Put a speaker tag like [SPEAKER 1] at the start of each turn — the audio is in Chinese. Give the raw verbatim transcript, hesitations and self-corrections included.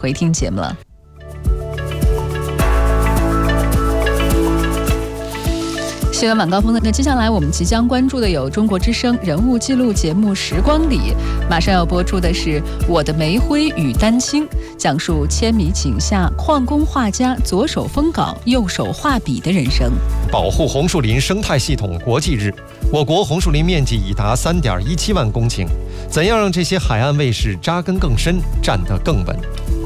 [SPEAKER 1] 回听节目了。新闻晚高峰呢，那接下来我们即将关注的有中国之声人物记录节目《时光里》，马上要播出的是《我的煤灰与丹青》，讲述千米井下矿工画家左手封稿、右手画笔的人生。
[SPEAKER 2] 保护红树林生态系统国际日，我国红树林面积已达三点一七万公顷，怎样让这些海岸卫士扎根更深、站得更稳？